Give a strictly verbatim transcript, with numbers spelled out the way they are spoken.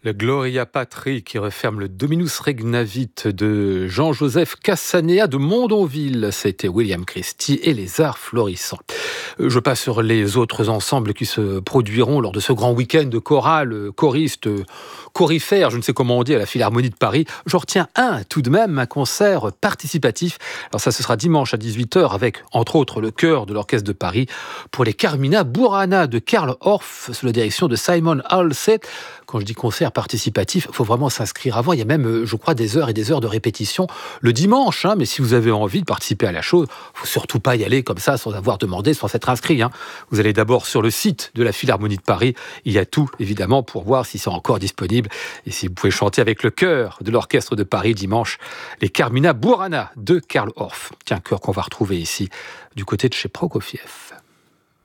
Le Gloria Patri qui referme le Dominus Regnavit de Jean-Joseph Cassanea de Mondonville. C'était William Christie et les Arts Florissants. Je passe sur les autres ensembles qui se produiront lors de ce grand week-end de chorale, choriste, chorifère, je ne sais comment on dit, à la Philharmonie de Paris. J'en retiens un tout de même, un concert participatif. Alors ça, ce sera dimanche à dix-huit heures avec, entre autres, le chœur de l'Orchestre de Paris pour les Carmina Burana de Karl Orff sous la direction de Simon Halsey. Quand je dis concert participatif, il faut vraiment s'inscrire avant. Il y a même, je crois, des heures et des heures de répétition le dimanche. Hein, mais si vous avez envie de participer à la chose, il ne faut surtout pas y aller comme ça sans avoir demandé, sans s'être inscrit. Hein. Vous allez d'abord sur le site de la Philharmonie de Paris. Il y a tout, évidemment, pour voir si c'est encore disponible. Et si vous pouvez chanter avec le chœur de l'Orchestre de Paris dimanche, les Carmina Burana de Karl Orff. Tiens, chœur qu'on va retrouver ici, du côté de chez Prokofiev.